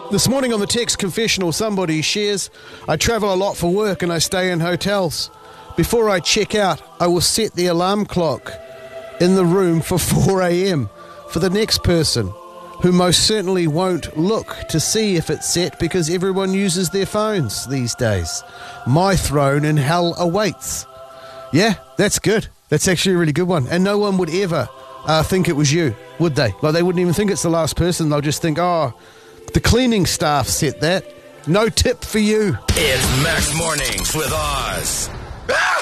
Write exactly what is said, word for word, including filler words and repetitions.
This morning on the text confessional, somebody shares, I travel a lot for work and I stay in hotels. Before I check out, I will set the alarm clock in the room for four a.m. for the next person, who most certainly won't look to see if it's set because everyone uses their phones these days. My throne in hell awaits. Yeah, that's good. That's actually a really good one. And no one would ever uh, think it was you, would they? Like, they wouldn't even think it's the last person. They'll just think, oh, the cleaning staff set that. No tip for you. It's Max Mornings with Oz.